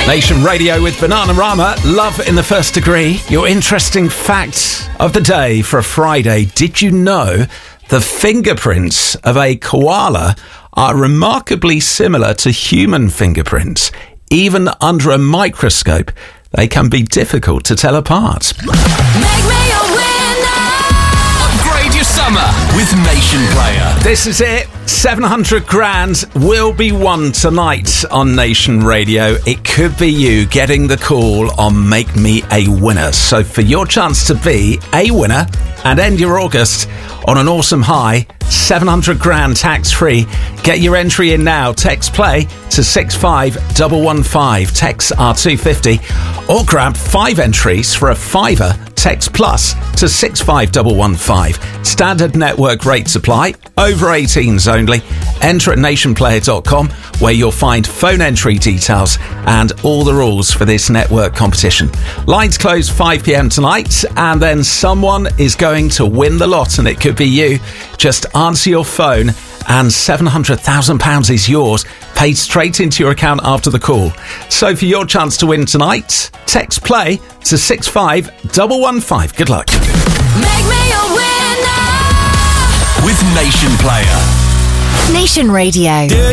Nation Radio with Bananarama, Love in the First Degree. Your interesting fact of the day for a Friday. Did you know the fingerprints of a koala are remarkably similar to human fingerprints? Even under a microscope, they can be difficult to tell apart. Make me a winner! Upgrade your summer with Nation Player. This is it. 700 grand will be won tonight on Nation Radio. It could be you getting the call on Make Me a Winner. So for your chance to be a winner and end your August on an awesome high, 700 grand tax-free. Get your entry in now. Text play to 65115. Text R250. Or grab 5 entries for a £5. Text plus to 65115. Standard network rate supply. Over 18s only. Enter at nationplayer.com, where you'll find phone entry details and all the rules for this network competition. Lines close 5 p.m. tonight, and then someone is going to win the lot, and it could be you. Just answer your phone and £700,000 is yours, paid straight into your account after the call. So for your chance to win tonight, text play to 65115. Good luck. Make me a winner! With Nation Player. Nation Radio.